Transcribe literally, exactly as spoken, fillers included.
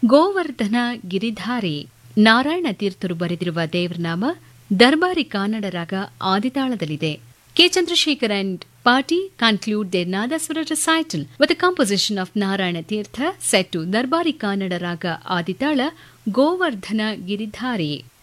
ಗೋವರ್ಧನ ಗಿರಿಧಾರಿ ನಾರಾಯಣ ತೀರ್ಥರು ಬರೆದಿರುವ ದೇವರನಾಮ ದರ್ಬಾರಿ ಕನ್ನಡ ರಾಗ ಆದಿತಾಳದಲ್ಲಿದೆ. K. Chandrasekhar and party conclude their Nadaswara recital with a composition of Narayana Tirtha set to Darbari Kannada Raga Aditala Govardhana Giridhari.